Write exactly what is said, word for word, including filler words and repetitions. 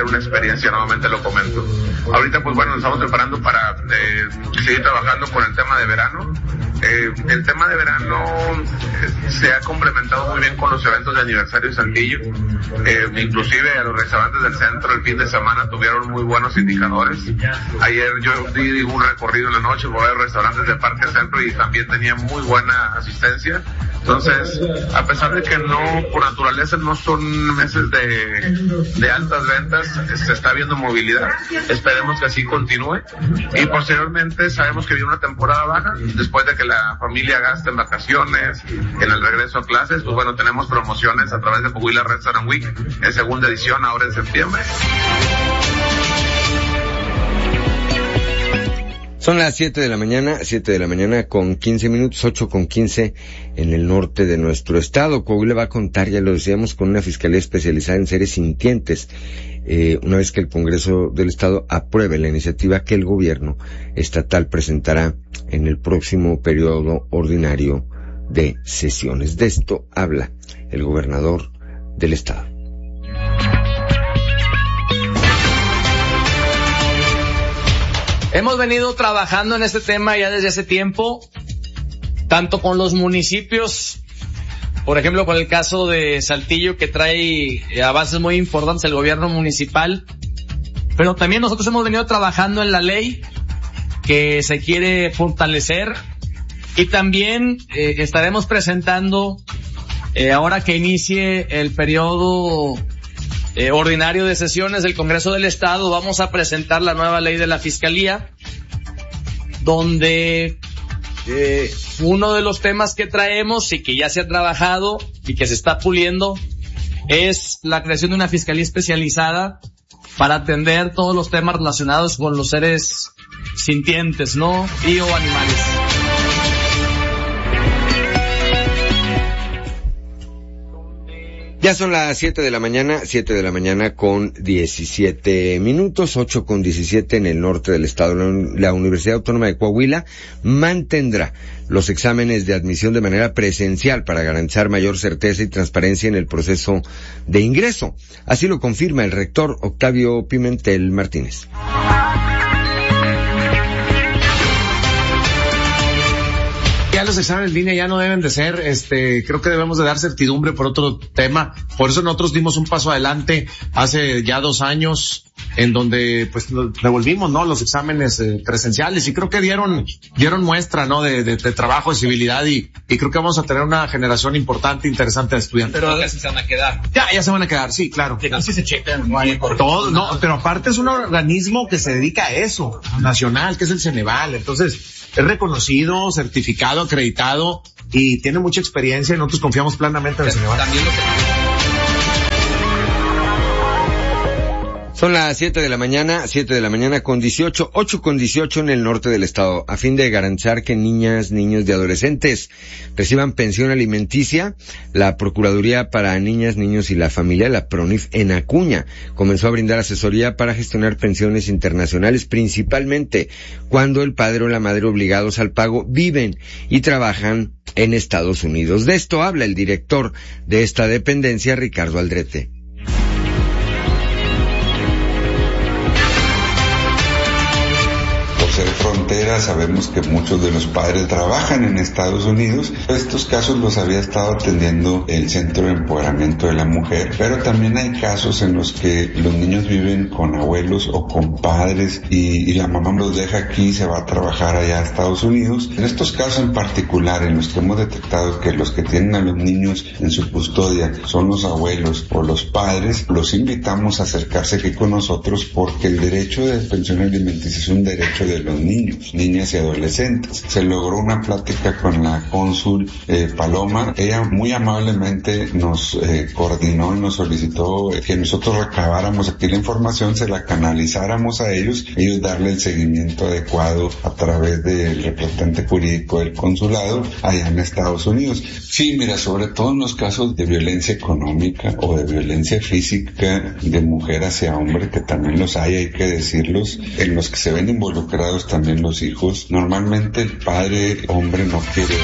ser una experiencia, nuevamente lo comento. Ahorita pues bueno, nos estamos preparando para eh, seguir trabajando con el tema de verano. Eh, el tema de verano eh, se ha complementado muy bien con los eventos de aniversario de Saltillo, eh, inclusive a los restaurantes del centro el fin de semana tuvieron muy buenos indicadores. Ayer yo di un recorrido en la noche por varios restaurantes del Parque Centro y también tenía muy buena asistencia. Entonces, a pesar de que no, por naturaleza no son meses de, de altas ventas, se está viendo movilidad. Esperemos que así continúe. Y posteriormente sabemos que viene una temporada baja, después de que la familia gaste en vacaciones, en el regreso a clases, pues bueno, tenemos promociones a través de Coahuila Restaurant Week en segunda edición ahora en septiembre. Son las siete de la mañana, siete de la mañana con quince minutos, ocho con quince en el norte de nuestro estado. Coahuila va a contar, ya lo decíamos, con una fiscalía especializada en seres sintientes, eh, una vez que el Congreso del Estado apruebe la iniciativa que el gobierno estatal presentará en el próximo periodo ordinario de sesiones. De esto habla el gobernador del estado. Hemos venido trabajando en este tema ya desde hace tiempo, tanto con los municipios, por ejemplo con el caso de Saltillo que trae avances muy importantes el gobierno municipal, pero también nosotros hemos venido trabajando en la ley que se quiere fortalecer y también eh, estaremos presentando, eh, ahora que inicie el periodo Eh, ordinario de sesiones del Congreso del Estado, vamos a presentar la nueva ley de la Fiscalía, donde eh, uno de los temas que traemos y que ya se ha trabajado y que se está puliendo es la creación de una Fiscalía especializada para atender todos los temas relacionados con los seres sintientes, ¿no? Y o animales. Ya son las siete de la mañana, siete de la mañana con diecisiete minutos, ocho con diecisiete en el norte del estado. La Universidad Autónoma de Coahuila mantendrá los exámenes de admisión de manera presencial para garantizar mayor certeza y transparencia en el proceso de ingreso. Así lo confirma el rector Octavio Pimentel Martínez. Ya los exámenes en línea ya no deben de ser, este, creo que debemos de dar certidumbre por otro tema. Por eso nosotros dimos un paso adelante hace ya dos años, en donde pues devolvimos, ¿no?, los exámenes eh, presenciales, y creo que dieron, dieron muestra, ¿no?, de, de, de trabajo, de civilidad, y, y creo que vamos a tener una generación importante, interesante de estudiantes. Pero ya se van a quedar. Ya, ya se van a quedar, sí, claro. Que sí se checan, no hay por todo, no, pero aparte es un organismo que se dedica a eso, nacional, que es el Ceneval. Entonces, es reconocido, certificado, acreditado y tiene mucha experiencia y nosotros confiamos plenamente en el Ceneval. También lo que... Son las siete de la mañana, siete de la mañana con dieciocho, ocho con dieciocho en el norte del estado. A fin de garantizar que niñas, niños y adolescentes reciban pensión alimenticia, la Procuraduría para Niñas, Niños y la Familia, la PRONIF en Acuña, comenzó a brindar asesoría para gestionar pensiones internacionales, principalmente cuando el padre o la madre obligados al pago viven y trabajan en Estados Unidos. De esto habla el director de esta dependencia, Ricardo Aldrete. Ser frontera, sabemos que muchos de los padres trabajan en Estados Unidos. Estos casos los había estado atendiendo el Centro de Empoderamiento de la Mujer, pero también hay casos en los que los niños viven con abuelos o con padres y, y la mamá los deja aquí y se va a trabajar allá a Estados Unidos. En estos casos en particular, en los que hemos detectado que los que tienen a los niños en su custodia son los abuelos o los padres, los invitamos a acercarse aquí con nosotros, porque el derecho de pensión alimenticia es un derecho de los niños, niñas y adolescentes. Se logró una plática con la cónsul eh, Paloma. Ella muy amablemente nos eh, coordinó y nos solicitó que nosotros recabáramos aquí la información, se la canalizáramos a ellos, ellos darle el seguimiento adecuado a través del representante jurídico del consulado allá en Estados Unidos. Sí, mira, sobre todo en los casos de violencia económica o de violencia física de mujer hacia hombre, que también los hay, hay que decirlos, en los que se ven involucrados también los hijos. Normalmente el padre hombre no quiere